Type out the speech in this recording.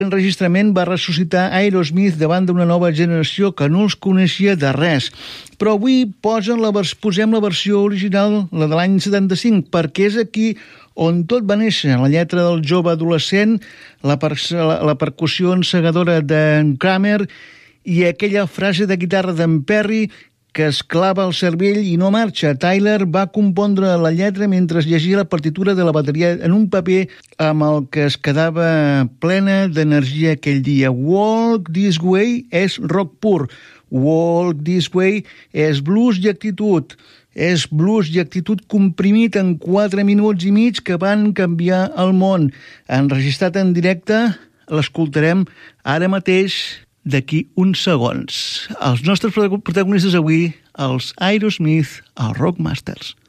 L'enregistrament va ressuscitar Aerosmith davant d'una nova generació que no els coneixia de res. Però avui posem la versió original, la de l'any 75, perquè és aquí on tot va néixer. La lletra del jove adolescent, la percussió encegadora d'en Kramer i aquella frase de guitarra d'en Perry que es clava al cervell i no marxa. Tyler va compondre la lletra mentre llegia la partitura de la bateria en un paper amb el que es quedava plena d'energia aquell dia. Walk This Way és rock pur. Walk This Way és blues i actitud. És blues i actitud comprimit en 4 minuts i mig que van canviar el món. Enregistrat en directe, l'escoltarem ara mateix d'aquí uns segons. Els nostres protagonistes avui, els Aerosmith, els Rockmasters.